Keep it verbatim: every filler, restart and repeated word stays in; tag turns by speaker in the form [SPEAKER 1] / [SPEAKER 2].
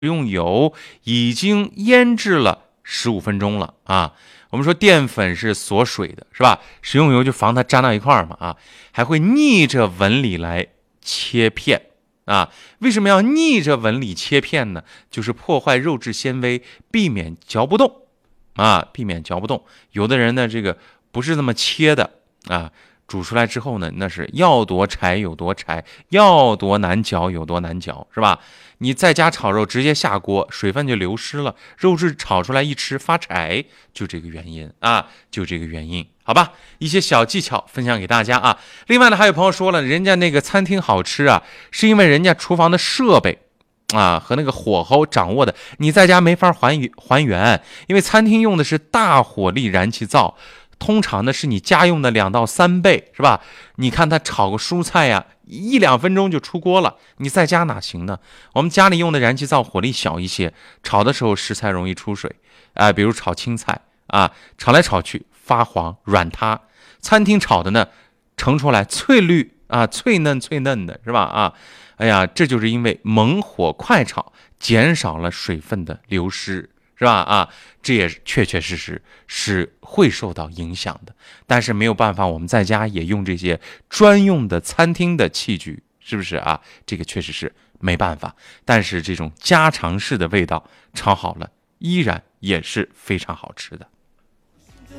[SPEAKER 1] 用油已经腌制了十五分钟了啊。我们说淀粉是锁水的，是吧？食用油就防它粘到一块儿嘛啊，还会逆着纹理来切片啊。为什么要逆着纹理切片呢？就是破坏肉质纤维，避免嚼不动啊，避免嚼不动。有的人呢，这个不是那么切的啊。煮出来之后呢，那是要多柴有多柴，要多难嚼有多难嚼，是吧？你在家炒肉，直接下锅，水分就流失了，肉质炒出来一吃发柴，就这个原因啊，就这个原因，好吧？一些小技巧分享给大家啊。另外呢，还有朋友说了，人家那个餐厅好吃啊，是因为人家厨房的设备啊和那个火候掌握的，你在家没法还原还原，因为餐厅用的是大火力燃气灶。通常呢是你家用的两到三倍，是吧？你看它炒个蔬菜呀、啊，一两分钟就出锅了。你在家哪行呢？我们家里用的燃气灶火力小一些，炒的时候食材容易出水，啊、呃，比如炒青菜啊，炒来炒去发黄软塌。餐厅炒的呢，盛出来翠绿啊，脆嫩脆嫩的，是吧？啊，哎呀，这就是因为猛火快炒，减少了水分的流失。是吧？啊，这也确确实实是会受到影响的，但是没有办法，我们在家也用这些专用的餐厅的器具，是不是啊？这个确实是没办法，但是这种家常式的味道炒好了，依然也是非常好吃的。